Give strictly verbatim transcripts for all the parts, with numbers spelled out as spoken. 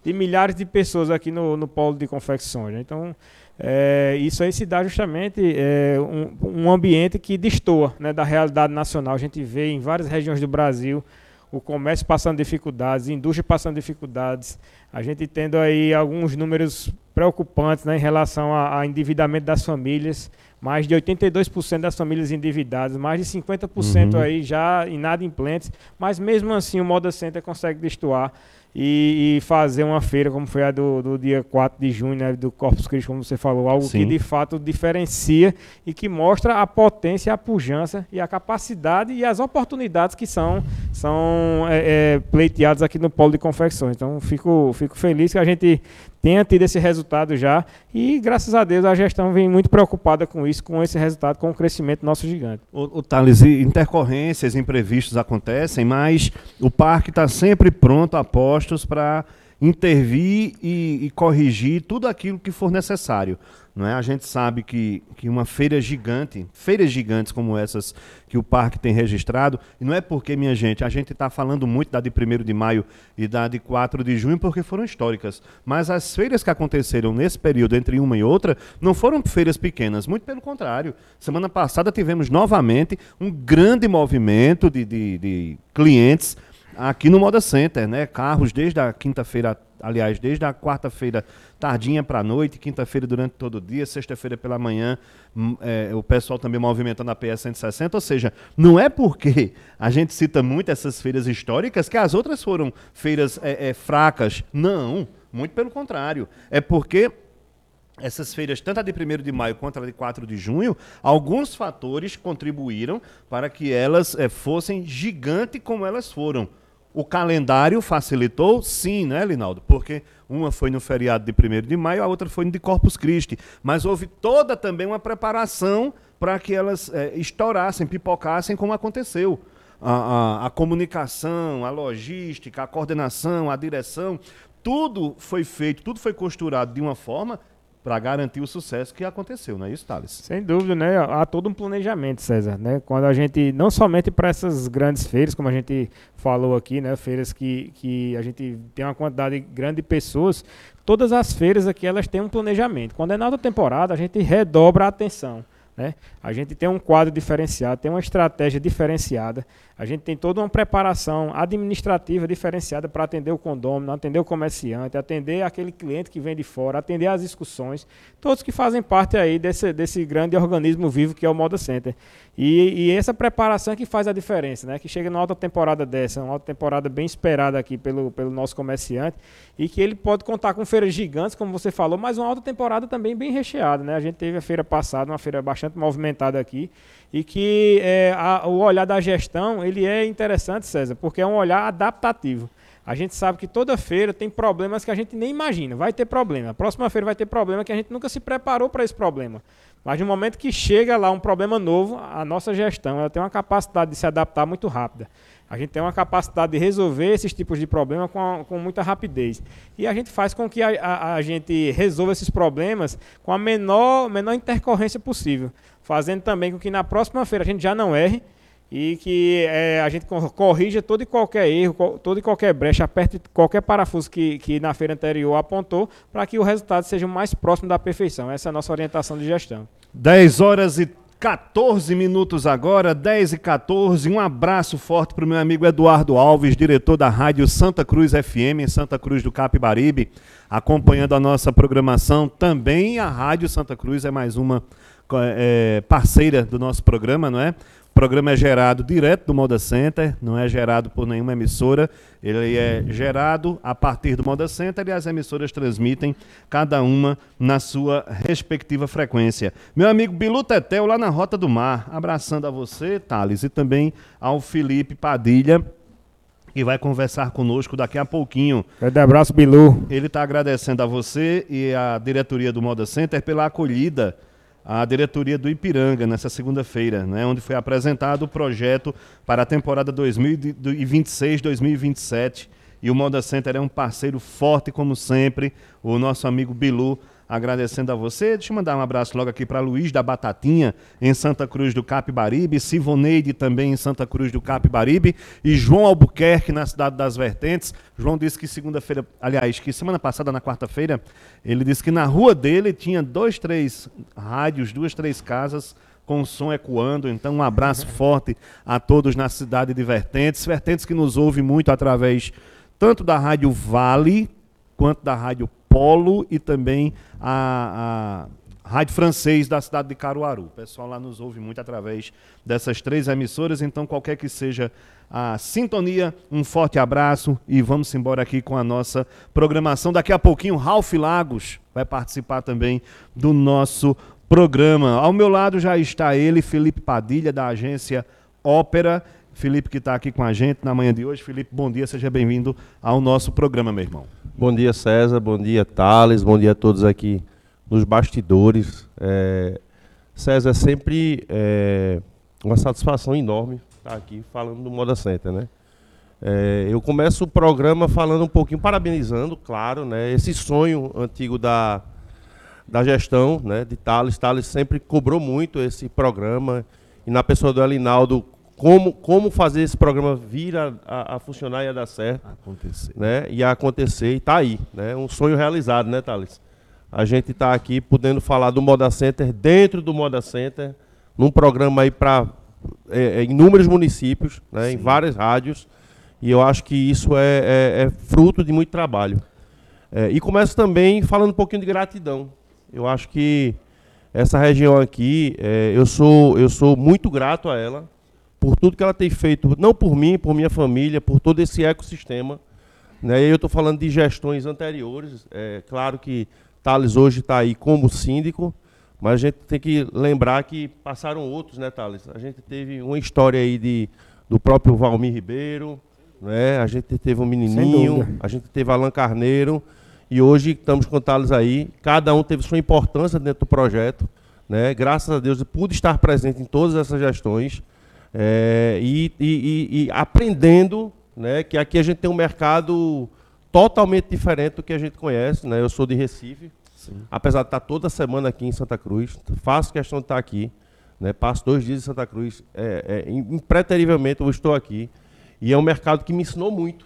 de milhares de pessoas aqui no, no polo de confecções. Né? Então, é, isso aí se dá justamente é, um, um ambiente que destoa, né, da realidade nacional. A gente vê em várias regiões do Brasil o comércio passando dificuldades, a indústria passando dificuldades, a gente tendo aí alguns números preocupantes, né, em relação ao endividamento das famílias, mais de oitenta e dois por cento das famílias endividadas, mais de cinquenta por cento uhum. aí já inadimplentes, mas mesmo assim o Moda Center consegue destoar e, e fazer uma feira como foi a do, do dia quatro de junho, né, do Corpus Christi, como você falou, algo Sim. que de fato diferencia e que mostra a potência, a pujança e a capacidade e as oportunidades que são, são é, é, pleiteadas aqui no polo de confecções. Então fico, fico feliz que a gente tenha tido esse resultado já e, graças a Deus, a gestão vem muito preocupada com isso, com esse resultado, com o crescimento do nosso gigante. O, o Thales, intercorrências, imprevistos acontecem, mas o parque está sempre pronto, a postos, para intervir e, e corrigir tudo aquilo que for necessário. Não é? A gente sabe que, que uma feira gigante, feiras gigantes como essas que o parque tem registrado, e não é porque, minha gente, a gente está falando muito da de primeiro de maio e da de quatro de junho porque foram históricas, mas as feiras que aconteceram nesse período entre uma e outra não foram feiras pequenas, muito pelo contrário. Semana passada tivemos novamente um grande movimento de, de, de clientes aqui no Moda Center, né? Carros desde a quinta-feira, aliás, desde a quarta-feira tardinha para a noite, quinta-feira durante todo o dia, sexta-feira pela manhã, é, o pessoal também movimentando a P S cento e sessenta, ou seja, não é porque a gente cita muito essas feiras históricas que as outras foram feiras é, é, fracas, não, muito pelo contrário, é porque essas feiras, tanto a de primeiro de maio quanto a de quatro de junho, alguns fatores contribuíram para que elas é, fossem gigantes como elas foram. O calendário facilitou? Sim, né, Linaldo? Porque uma foi no feriado de primeiro de maio, a outra foi no de Corpus Christi. Mas houve toda também uma preparação para que elas é, estourassem, pipocassem, como aconteceu. A, a, a comunicação, a logística, a coordenação, a direção, tudo foi feito, tudo foi costurado de uma forma para garantir o sucesso que aconteceu, não é isso, Thales? Sem dúvida, né? Há todo um planejamento, César, né? Quando a gente, não somente para essas grandes feiras, como a gente falou aqui, né? Feiras que, que a gente tem uma quantidade grande de pessoas, todas as feiras aqui, elas têm um planejamento. Quando é na alta temporada, a gente redobra a atenção, né? A gente tem um quadro diferenciado, tem uma estratégia diferenciada, a gente tem toda uma preparação administrativa diferenciada para atender o condômino, atender o comerciante, atender aquele cliente que vem de fora, atender as discussões, todos que fazem parte aí desse, desse grande organismo vivo que é o Moda Center. E, e essa preparação é que faz a diferença, né? Que chega numa alta temporada dessa, uma alta temporada bem esperada aqui pelo, pelo nosso comerciante, e que ele pode contar com feiras gigantes, como você falou, mas uma alta temporada também bem recheada, né? A gente teve a feira passada, uma feira bastante movimentada aqui, e que é, a, o olhar da gestão, ele é interessante, César, porque é um olhar adaptativo. A gente sabe que toda feira tem problemas que a gente nem imagina, vai ter problema. A próxima feira vai ter problema que a gente nunca se preparou para esse problema. Mas no momento que chega lá um problema novo, a nossa gestão ela tem uma capacidade de se adaptar muito rápida. A gente tem uma capacidade de resolver esses tipos de problemas com, a, com muita rapidez. E a gente faz com que a, a, a gente resolva esses problemas com a menor, menor intercorrência possível, fazendo também com que na próxima feira a gente já não erre e que é, a gente corrija todo e qualquer erro, todo e qualquer brecha, aperte qualquer parafuso que, que na feira anterior apontou, para que o resultado seja o mais próximo da perfeição. Essa é a nossa orientação de gestão. dez horas e quatorze minutos agora, dez e quatorze. Um abraço forte para o meu amigo Eduardo Alves, diretor da Rádio Santa Cruz F M, em Santa Cruz do Capibaribe, acompanhando a nossa programação. Também a Rádio Santa Cruz é mais uma é, parceira do nosso programa, não é? O programa é gerado direto do Moda Center, não é gerado por nenhuma emissora, ele é gerado a partir do Moda Center e as emissoras transmitem cada uma na sua respectiva frequência. Meu amigo Bilu Tetel, lá na Rota do Mar, abraçando a você, Thales, e também ao Felipe Padilha, que vai conversar conosco daqui a pouquinho. Grande abraço, Bilu. Ele está agradecendo a você e a diretoria do Moda Center pela acolhida a diretoria do Ipiranga nessa segunda-feira, né, onde foi apresentado o projeto para a temporada dois mil e vinte e seis, dois mil e vinte e sete, e o Moda Center é um parceiro forte como sempre. O nosso amigo Bilu agradecendo a você. Deixa eu mandar um abraço logo aqui para Luiz da Batatinha, em Santa Cruz do Capibaribe, Sivoneide também em Santa Cruz do Capibaribe e João Albuquerque na Cidade das Vertentes. João disse que segunda-feira, aliás, que semana passada, na quarta-feira, ele disse que na rua dele tinha dois, três rádios, duas, três casas com o som ecoando. Então um abraço forte a todos na cidade de Vertentes. Vertentes que nos ouve muito através tanto da Rádio Vale, quanto da Rádio Polo e também a, a Rádio Francês da cidade de Caruaru. O pessoal lá nos ouve muito através dessas três emissoras, então qualquer que seja a sintonia, um forte abraço e vamos embora aqui com a nossa programação. Daqui a pouquinho, Ralph Lagos vai participar também do nosso programa. Ao meu lado já está ele, Felipe Padilha, da agência Ópera. Felipe que está aqui com a gente na manhã de hoje. Felipe, bom dia, seja bem-vindo ao nosso programa, meu irmão. Bom dia, César, bom dia, Thales, bom dia a todos aqui nos bastidores. É, César, é sempre é, uma satisfação enorme estar aqui falando do Moda Center, né? É, eu começo o programa falando um pouquinho, parabenizando, claro, né, esse sonho antigo da, da gestão, né, de Thales. Thales sempre cobrou muito esse programa e na pessoa do Elinaldo, Como, como fazer esse programa vir a, a, a funcionar e a dar certo. Acontecer. Né? E a acontecer, e está aí. Né? Um sonho realizado, né, Thales? A gente está aqui podendo falar do Moda Center, dentro do Moda Center, num programa aí para é, é, inúmeros municípios, né, em várias rádios, e eu acho que isso é, é, é fruto de muito trabalho. É, e começo também falando um pouquinho de gratidão. Eu acho que essa região aqui, é, eu, sou, eu sou muito grato a ela, por tudo que ela tem feito, não por mim, por minha família, por todo esse ecossistema. Né? E eu estou falando de gestões anteriores. É claro que Thales hoje está aí como síndico, mas a gente tem que lembrar que passaram outros, né, Thales? A gente teve uma história aí de, do próprio Valmir Ribeiro, né? A gente teve um menininho, a gente teve Alan Carneiro, e hoje estamos com o Thales aí. Cada um teve sua importância dentro do projeto. Né? Graças a Deus eu pude estar presente em todas essas gestões. É, e, e, e aprendendo, né, que aqui a gente tem um mercado totalmente diferente do que a gente conhece. Né? Eu sou de Recife, sim, apesar de estar toda semana aqui em Santa Cruz, faço questão de estar aqui, né? Passo dois dias em Santa Cruz, é, é, impreterivelmente eu estou aqui, e é um mercado que me ensinou muito.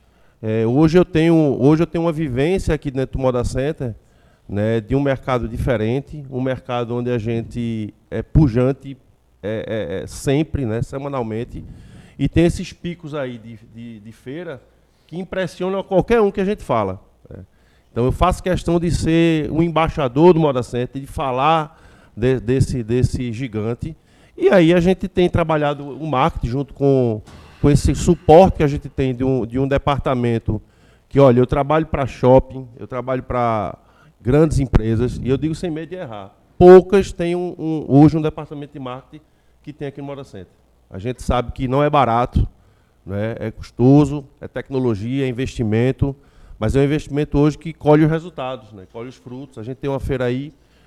É, hoje, eu tenho, hoje eu tenho uma vivência aqui dentro do Moda Center, né, de um mercado diferente, um mercado onde a gente é pujante, É, é, é, sempre, né, semanalmente, e tem esses picos aí de, de, de feira que impressionam qualquer um que a gente fala. Né? Então eu faço questão de ser um embaixador do Moda Center, de falar de, desse, desse gigante, e aí a gente tem trabalhado o marketing junto com, com esse suporte que a gente tem de um, de um departamento que, olha, eu trabalho para shopping, eu trabalho para grandes empresas, e eu digo sem medo de errar, poucas têm um, um, hoje um departamento de marketing que tem aqui no Moda Center. A gente sabe que não é barato, né? É custoso, é tecnologia, é investimento, mas é um investimento hoje que colhe os resultados, né? Colhe os frutos. A gente tem uma feira aí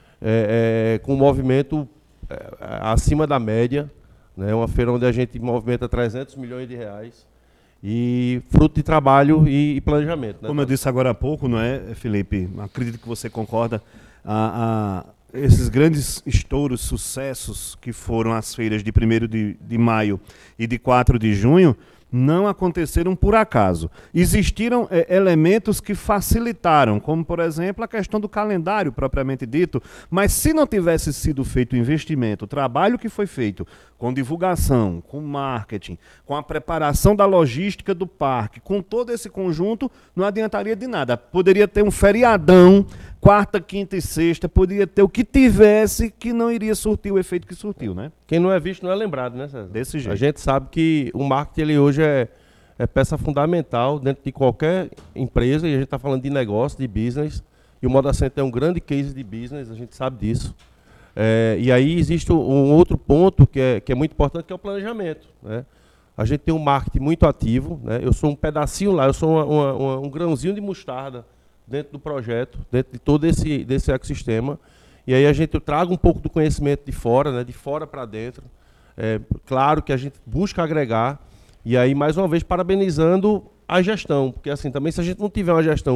é, é, com um movimento é, acima da média, né? Uma feira onde a gente movimenta trezentos milhões de reais e fruto de trabalho e, e planejamento. Né? Como eu disse agora há pouco, não é, Felipe? Acredito que você concorda. A, a esses grandes estouros, sucessos que foram as feiras de primeiro de, de maio e de quatro de junho, não aconteceram por acaso. Existiram é, elementos que facilitaram, como, por exemplo, a questão do calendário propriamente dito, mas se não tivesse sido feito o investimento, o trabalho que foi feito com divulgação, com marketing, com a preparação da logística do parque, com todo esse conjunto, não adiantaria de nada. Poderia ter um feriadão, quarta, quinta e sexta, poderia ter o que tivesse que não iria surtir o efeito que surtiu, né? Quem não é visto não é lembrado, né, César? Desse jeito. A gente sabe que o marketing ele hoje é, é peça fundamental dentro de qualquer empresa, e a gente está falando de negócio, de business, e o Moda Center é um grande case de business, a gente sabe disso. É, e aí existe um outro ponto que é, que é muito importante, que é o planejamento. Né? A gente tem um marketing muito ativo, né? Eu sou um pedacinho lá, eu sou uma, uma, uma, um grãozinho de mostarda dentro do projeto, dentro de todo esse desse ecossistema. E aí a gente traga um pouco do conhecimento de fora, né? De fora para dentro. É, claro que a gente busca agregar, e aí, mais uma vez, parabenizando a gestão, porque assim, também se a gente não tiver uma gestão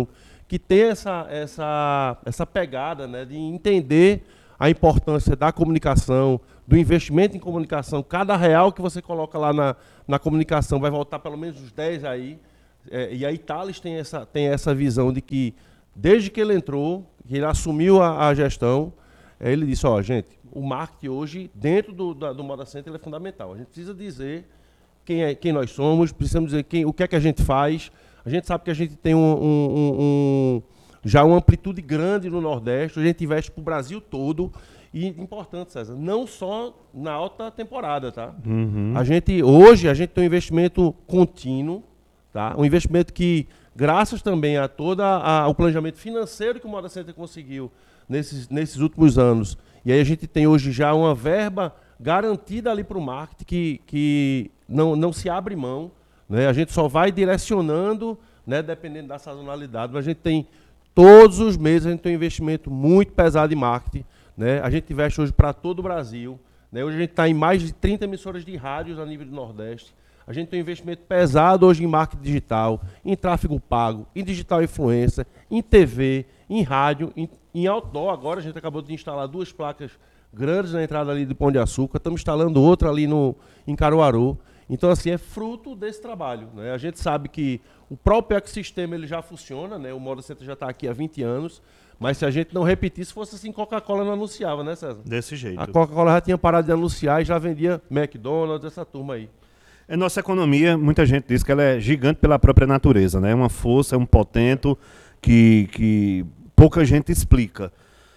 que tem essa, essa, essa pegada, né, de entender a importância da comunicação, do investimento em comunicação. Cada real que você coloca lá na, na comunicação vai voltar pelo menos uns dez aí. É, e aí Thales tem essa, tem essa visão de que, desde que ele entrou, que ele assumiu a, a gestão, é, ele disse, ó, gente, o marketing hoje, dentro do, da, do Moda Center, ele é fundamental. A gente precisa dizer quem, é, quem nós somos, precisamos dizer quem, o que é que a gente faz. A gente sabe que a gente tem um, um, um, um, já uma amplitude grande no Nordeste, a gente investe para o Brasil todo. E importante, César, não só na alta temporada, tá? Uhum. A gente, hoje, a gente tem um investimento contínuo, tá? Um investimento que, graças também a todo a, o planejamento financeiro que o Moda Center conseguiu nesses, nesses últimos anos, e aí a gente tem hoje já uma verba garantida ali para o marketing que, que não, não se abre mão, né? A gente só vai direcionando, né, dependendo da sazonalidade, mas a gente tem, todos os meses, a gente tem um investimento muito pesado em marketing, né? A gente investe hoje para todo o Brasil, né? Hoje a gente está em mais de trinta emissoras de rádios a nível do Nordeste. A gente tem um investimento pesado hoje em marketing digital, em tráfego pago, em digital influencer, em T V, em rádio, em, em outdoor. Agora a gente acabou de instalar duas placas grandes na entrada ali do Pão de Açúcar, estamos instalando outra ali no, em Caruaru. Então, assim, é fruto desse trabalho, né? A gente sabe que o próprio ecossistema ele já funciona, né? O Moda Center já está aqui há vinte anos, mas se a gente não repetisse, fosse assim, Coca-Cola não anunciava, né, César? Desse jeito. A Coca-Cola já tinha parado de anunciar e já vendia McDonald's, essa turma aí. A nossa economia, muita gente diz que ela é gigante pela própria natureza, né? É uma força, é um potento que, que pouca gente explica.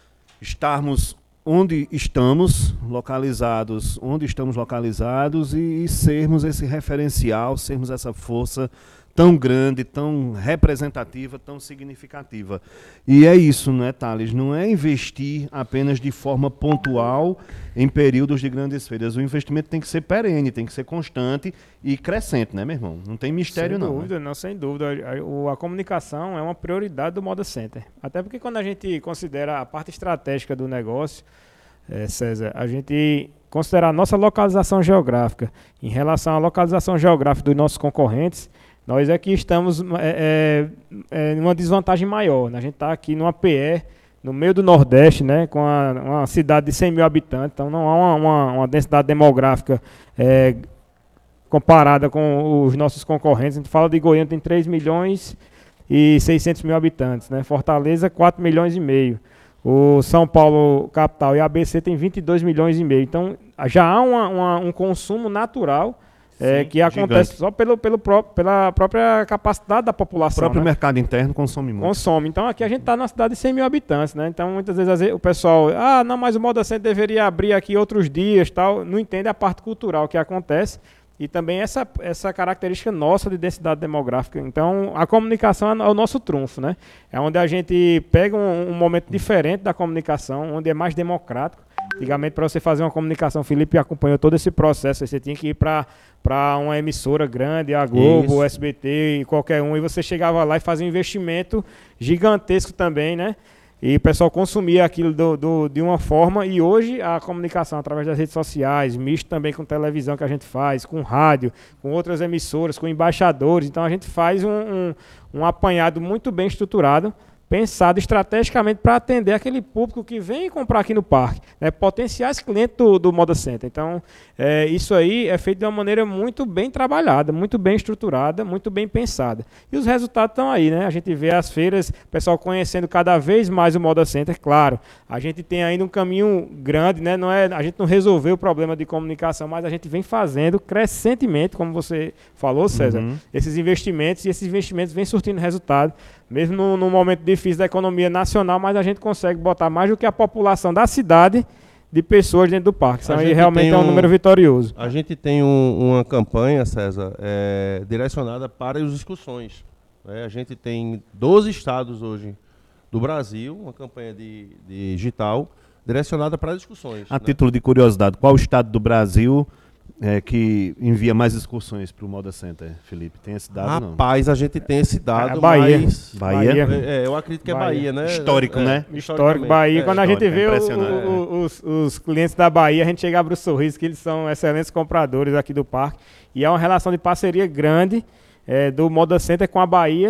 Estarmos onde estamos localizados, onde estamos localizados e, e sermos esse referencial, sermos essa força tão grande, tão representativa, tão significativa. E é isso, não é, Thales? Não é investir apenas de forma pontual em períodos de grandes feiras. O investimento tem que ser perene, tem que ser constante e crescente, né, meu irmão? Não tem mistério, sem não. Dúvida, né? Não, sem dúvida. A, a, a comunicação é uma prioridade do Moda Center. Até porque quando a gente considera a parte estratégica do negócio, é, César, a gente considerar a nossa localização geográfica em relação à localização geográfica dos nossos concorrentes, nós aqui estamos é, é, em uma desvantagem maior, né? A gente está aqui numa P E, no meio do Nordeste, né? Com a, uma cidade de cem mil habitantes, então não há uma, uma, uma densidade demográfica é, comparada com os nossos concorrentes. A gente fala de Goiânia, tem três milhões e seiscentos mil habitantes, né? Fortaleza, quatro milhões e meio. O São Paulo, capital, e a A B C tem vinte e dois milhões e meio. Então, já há uma, uma, um consumo natural É, Sim, que acontece gigante. Só pelo, pelo pró pela própria capacidade da população. O próprio né? mercado interno consome muito. Consome. Então aqui a gente está numa cidade de cem mil habitantes, né? Então muitas vezes, às vezes o pessoal, ah, não, mas o Moda Center deveria abrir aqui outros dias, tal. Não entende a parte cultural que acontece e também essa, essa característica nossa de densidade demográfica. Então a comunicação é o nosso trunfo, né? É onde a gente pega um, um momento diferente da comunicação, onde é mais democrático. Antigamente, para você fazer uma comunicação, Felipe acompanhou todo esse processo, você tinha que ir para para uma emissora grande, a Globo, Isso. o S B T, qualquer um, e você chegava lá e fazia um investimento gigantesco também, né? E o pessoal consumia aquilo do, do, de uma forma, e hoje a comunicação através das redes sociais, misto também com televisão que a gente faz, com rádio, com outras emissoras, com embaixadores, então a gente faz um, um, um apanhado muito bem estruturado, pensado estrategicamente para atender aquele público que vem comprar aqui no parque, né, potenciais clientes do, do Moda Center. Então, é, isso aí é feito de uma maneira muito bem trabalhada, muito bem estruturada, muito bem pensada. E os resultados estão aí, né? A gente vê as feiras, o pessoal conhecendo cada vez mais o Moda Center, claro. A gente tem ainda um caminho grande, né? Não é, a gente não resolveu o problema de comunicação, mas a gente vem fazendo crescentemente, como você falou, César, uhum. esses investimentos, e esses investimentos vêm surtindo resultado. Mesmo no, no momento difícil da economia nacional, mas a gente consegue botar mais do que a população da cidade de pessoas dentro do parque. Isso aí realmente é um, um número vitorioso. A gente tem um, uma campanha, César, é, direcionada para as excursões. Né? A gente tem doze estados hoje do Brasil, uma campanha de, de digital direcionada para as excursões. A né? título de curiosidade, qual estado do Brasil é, que envia mais excursões para o Moda Center, Felipe? Tem esse dado? Rapaz, não? a gente tem esse dado, é Bahia. mas... Bahia? É, eu acredito que é Bahia, né? Histórico, é, né? Histórico, Bahia. É, Quando a gente vê é o, o, os, os clientes da Bahia, a gente chega a abrir o sorriso, que eles são excelentes compradores aqui do parque. E é uma relação de parceria grande é, do Moda Center com a Bahia,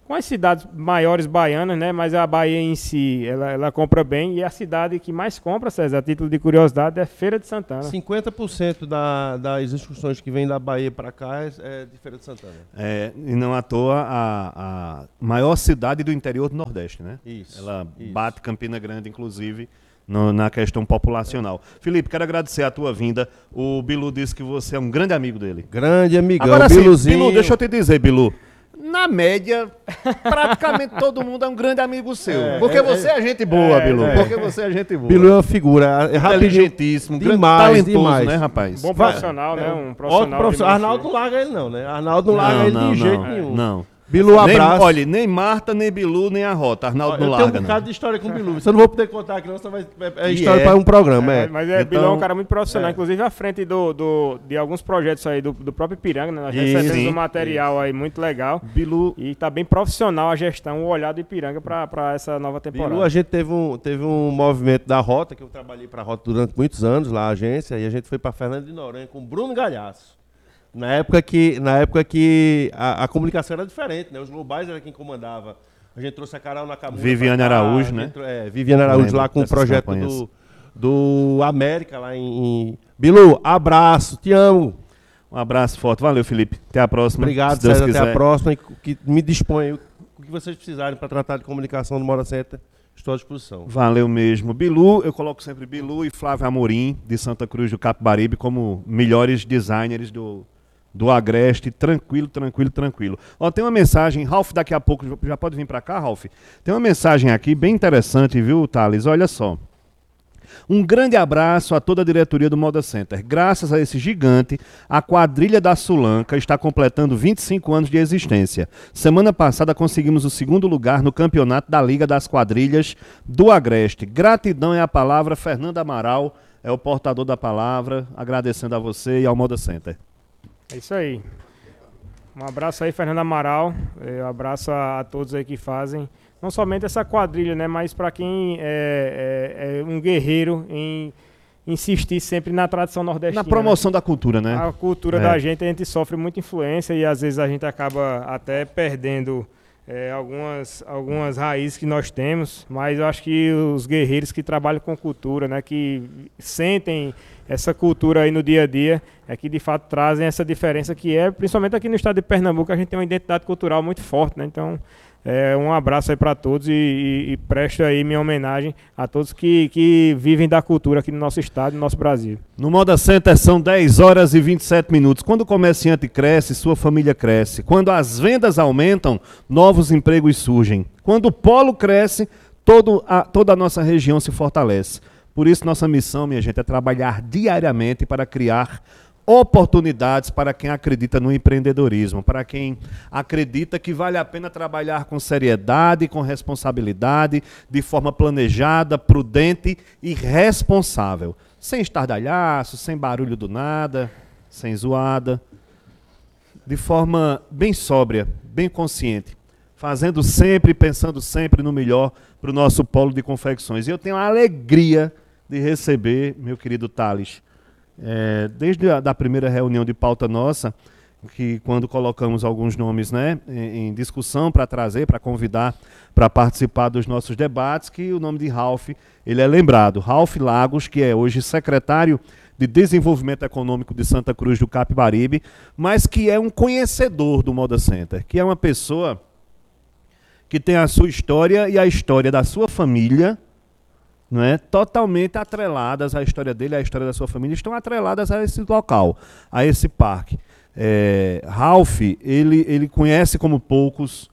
com as cidades maiores baianas, né? Mas a Bahia em si, ela, ela compra bem. E a cidade que mais compra, César, a título de curiosidade, é Feira de Santana. cinquenta por cento da, das excursões que vêm da Bahia para cá é, é de Feira de Santana. É, e não à toa a, a maior cidade do interior do Nordeste, né? Isso. Ela isso. bate Campina Grande, inclusive, no, na questão populacional. Felipe, quero agradecer a tua vinda. O Bilu disse que você é um grande amigo dele. Grande amigão, Agora sim, Biluzinho. Bilu, deixa eu te dizer, Bilu. Na média, praticamente todo mundo é um grande amigo seu. É, porque é, você é gente boa, é, Bilu. é. Porque você é gente boa. Bilu é uma figura, é rapidinho. Inteligentíssimo, grande, Demais, talentoso, demais. né, rapaz? Bom profissional, né? Um profissional. Ótimo profissional. de Arnaldo não larga ele não, né? Arnaldo não larga Não, ele não, de não, jeito é, nenhum. não. Bilu, abraço. Nem, olha, nem Marta, nem Bilu, nem a Rota. Arnaldo Eu não tenho larga, um bocado não. de história com o Bilu. Você não vou poder contar aqui, não, senão vai, é E história é. para um programa. É, É. mas é, Então- Bilão é um cara muito profissional, é. inclusive à frente do, do, de alguns projetos aí do, do próprio Ipiranga, né? Nós Isso, recebemos sim. um material aí muito legal. Bilu, E tá bem profissional a gestão, o olhar do Ipiranga para essa nova temporada. Bilu, a gente teve um, teve um movimento da Rota, que eu trabalhei para a Rota durante muitos anos, lá a agência, e a gente foi para Fernando de Noronha com o Bruno Galhaço. Na época que, na época que a, a comunicação era diferente, né? Os globais era quem comandava. A gente trouxe a Carol Nakamura. Viviane pra cá, Araújo, a né? gente- É, Viviane Araújo Lembro lá com o dessas projeto campanhas. do, do América lá em, em... Bilu, abraço, te amo. um abraço forte. Valeu, Felipe. Até a próxima. Obrigado, se Deus César, quiser. até a próxima. E que me disponha o que vocês precisarem para tratar de comunicação no Moda Center. Estou à disposição. Valeu mesmo. Bilu, eu coloco sempre Bilu e Flávio Amorim, de Santa Cruz do Capibaribe, como melhores designers do, do Agreste. Tranquilo, tranquilo, tranquilo. Ó, tem uma mensagem, Ralf, daqui a pouco, já pode vir para cá, Ralf? Tem uma mensagem aqui bem interessante, viu, Thales? Olha só. Um grande abraço a toda a diretoria do Moda Center. Graças a esse gigante, a quadrilha da Sulanca está completando vinte e cinco anos de existência. Semana passada conseguimos o segundo lugar no campeonato da Liga das Quadrilhas do Agreste. Gratidão é a palavra. Fernando Amaral é o portador da palavra, agradecendo a você e ao Moda Center. É isso aí. Um abraço aí, Fernando Amaral. É, um abraço a, a todos aí que fazem. Não somente essa quadrilha, né? Mas para quem é, é, é um guerreiro em insistir sempre na tradição nordestina. Na promoção da cultura, né? A cultura É. da gente, a gente sofre muita influência e às vezes a gente acaba até perdendo é, algumas, algumas raízes que nós temos, mas eu acho que os guerreiros que trabalham com cultura, né, que sentem essa cultura aí no dia a dia, é que de fato trazem essa diferença que é, principalmente aqui no estado de Pernambuco, a gente tem uma identidade cultural muito forte, né? Então, é, um abraço aí para todos e, e, e presto aí minha homenagem a todos que, que vivem da cultura aqui no nosso estado e no nosso Brasil. No Moda Center são dez horas e vinte e sete minutos. Quando o comerciante cresce, sua família cresce. Quando as vendas aumentam, novos empregos surgem. Quando o polo cresce, todo a, toda a nossa região se fortalece. Por isso, nossa missão, minha gente, é trabalhar diariamente para criar oportunidades para quem acredita no empreendedorismo, para quem acredita que vale a pena trabalhar com seriedade, com responsabilidade, de forma planejada, prudente e responsável, sem estardalhaço, sem barulho do nada, sem zoada, de forma bem sóbria, bem consciente, fazendo sempre, pensando sempre no melhor para o nosso polo de confecções. E eu tenho a alegria de receber, meu querido Thales, É, desde a da primeira reunião de pauta nossa, que quando colocamos alguns nomes, né, em, em discussão para trazer, para convidar para participar dos nossos debates, que o nome de Ralf, ele é lembrado. Ralf Lagos, que é hoje secretário de Desenvolvimento Econômico de Santa Cruz do Capibaribe, mas que é um conhecedor do Moda Center, que é uma pessoa que tem a sua história e a história da sua família, não é, totalmente atreladas à história dele, à história da sua família, estão atreladas a esse local, a esse parque. É, Ralf, ele, ele conhece como poucos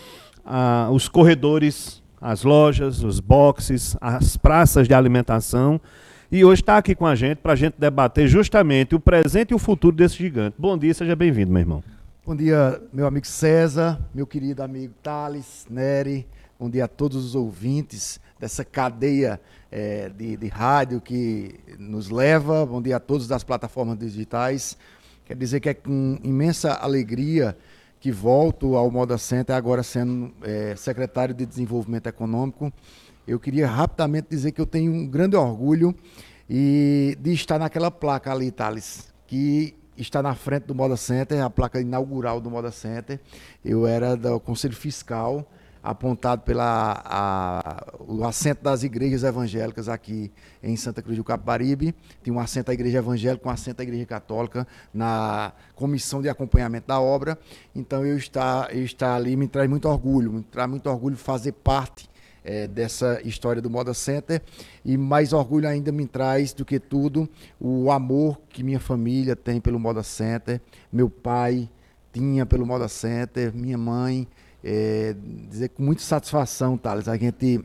ah, os corredores, as lojas, os boxes, as praças de alimentação, e hoje está aqui com a gente para a gente debater justamente o presente e o futuro desse gigante. Bom dia, seja bem-vindo, meu irmão. Bom dia, meu amigo César, meu querido amigo Thales, Nery. Bom dia a todos os ouvintes dessa cadeia é, de, de rádio que nos leva. Bom dia a todos das plataformas digitais. Quer dizer que é com imensa alegria que volto ao Moda Center, agora sendo é, secretário de Desenvolvimento Econômico. Eu queria rapidamente dizer que eu tenho um grande orgulho e de estar naquela placa ali, Thales, que está na frente do Moda Center, a placa inaugural do Moda Center. Eu era do Conselho Fiscal, apontado pela a, o assento das igrejas evangélicas aqui em Santa Cruz do Capibaribe. Tem um assento da igreja evangélica, um assento da igreja católica na comissão de acompanhamento da obra. Então eu estar, eu estar ali me traz muito orgulho, me traz muito orgulho fazer parte é, dessa história do Moda Center, e mais orgulho ainda me traz do que tudo o amor que minha família tem pelo Moda Center, meu pai tinha pelo Moda Center, minha mãe. É, dizer com muita satisfação, Thales, a gente,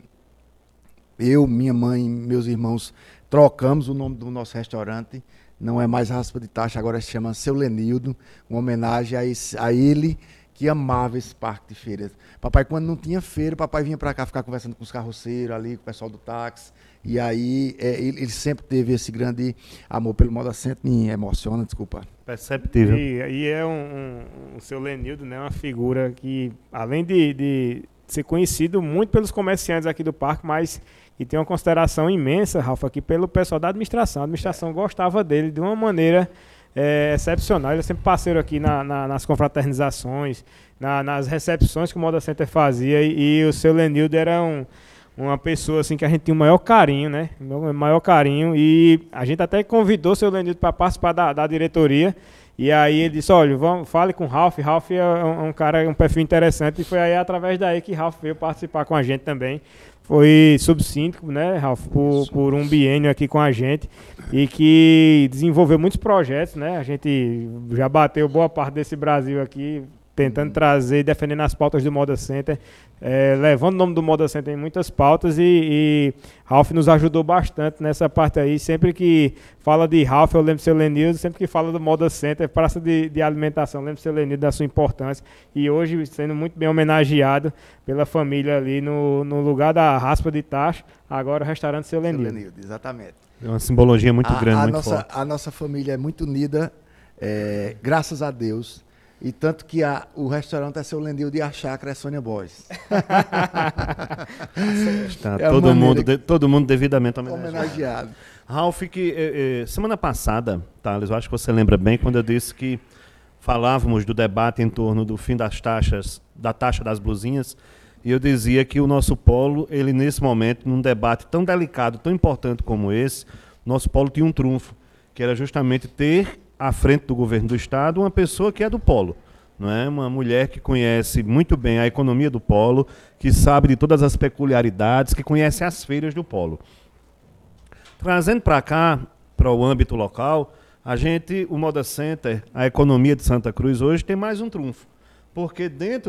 eu, minha mãe, meus irmãos, trocamos o nome do nosso restaurante, não é mais Raspa de Taxa, agora se chama Seu Lenildo, uma homenagem a, esse, a ele que amava esse parque de feiras. Papai, quando não tinha feira, papai vinha para cá ficar conversando com os carroceiros ali, com o pessoal do táxi, e aí é, ele, ele sempre teve esse grande amor pelo Moda Center, me emociona, desculpa. Perceptível. E, e é um, um, o seu Lenildo, né, uma figura que, além de, de ser conhecido muito pelos comerciantes aqui do parque, mas que tem uma consideração imensa, Ralf, aqui pelo pessoal da administração. A administração é. gostava dele de uma maneira é, excepcional. Ele é sempre parceiro aqui na, na, nas confraternizações, na, nas recepções que o Moda Center fazia, e, e o seu Lenildo era um... uma pessoa assim que a gente tinha o maior carinho, né? O maior carinho. E a gente até convidou o seu Lenildo para participar da, da diretoria. E aí ele disse, olha, vamos, fale com o Ralf. Ralf é um, um cara, um perfil interessante. E foi aí através daí que Ralf veio participar com a gente também. Foi subsíndico, né, Ralf, por, por um biênio aqui com a gente. E que desenvolveu muitos projetos, né? A gente já bateu boa parte desse Brasil aqui, tentando uhum. trazer e defendendo as pautas do Moda Center, é, levando o nome do Moda Center em muitas pautas, e, e Ralf nos ajudou bastante nessa parte aí. Sempre que fala de Ralf, eu lembro do seu Lenildo, sempre que fala do Moda Center, praça de, de alimentação, eu lembro do seu Lenildo, da sua importância, e hoje sendo muito bem homenageado pela família ali no, no lugar da Raspa de Tacho, agora o restaurante seu Lenildo. Seu Lenildo, exatamente. É uma simbologia muito a, grande, a muito nossa, forte. A nossa família é muito unida, é, graças a Deus. E tanto que a, o restaurante é seu Lenildo de a chácara é Sônia Boys. Está é todo, mundo, de, todo mundo devidamente homenageado. homenageado. Ralf, que eh, eh, semana passada, Thales, eu acho que você lembra bem, quando eu disse que falávamos do debate em torno do fim das taxas, da taxa das blusinhas, e eu dizia que o nosso polo, ele nesse momento, num debate tão delicado, tão importante como esse, nosso polo tinha um trunfo, que era justamente ter à frente do governo do estado uma pessoa que é do polo, não é? Uma mulher que conhece muito bem a economia do polo, que sabe de todas as peculiaridades, que conhece as feiras do polo. Trazendo para cá, para o âmbito local, a gente, o Moda Center, a economia de Santa Cruz hoje tem mais um trunfo, porque dentro